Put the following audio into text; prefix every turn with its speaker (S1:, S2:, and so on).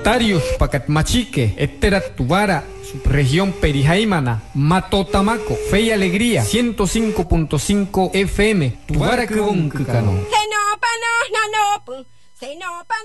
S1: Tarius Pacatmachique, Etterat Tubara, subregión Perijaimana, Matotamaco, Fe y Alegría, 105.5 FM, Tubara Kebun Kukano.